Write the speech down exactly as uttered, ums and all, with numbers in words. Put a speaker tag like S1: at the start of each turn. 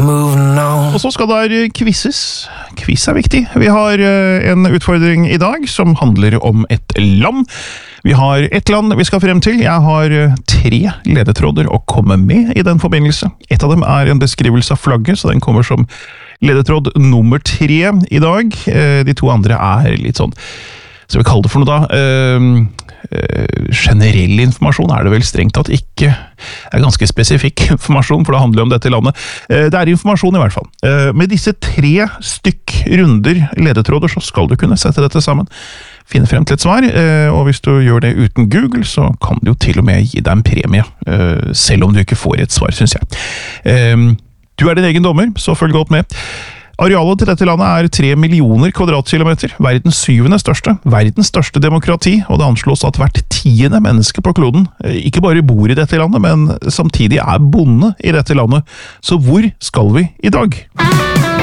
S1: moving on.
S2: Og så skal det være quizzes. Quiz er viktig. Vi har en utfordring i dag som handler om et land. Vi har et land vi skal frem til. Jeg har tre ledetråder å komme med i den forbindelse. Et av dem er en beskrivelse av flagget, så den kommer som ledetråd nummer tre i dag. De to andre er litt sånn, så vi kaller det for noe da, uh, uh, generell informasjon er det vel strengt tatt ikke. Det er ganske spesifikk informasjon, for det handler om dette landet. Uh, det er informasjon i hvert fall. Uh, med disse tre stykk runder ledetråder, så skal du kunne sette dette sammen. Finne frem til et svar, uh, og hvis du gjør det uten Google, så kan det jo til og med gi deg en premie, uh, selv om du ikke får et svar, synes jeg. Uh, du er din egen dommer, så følg godt med. Arealet til dette landet er tre millioner kvadratkilometer, verdens syvende største, verdens største demokrati, og det anslås at hvert tiende menneske på kloden ikke bare bor i dette landet, men samtidig er bonde i dette landet. Så hvor skal vi i dag?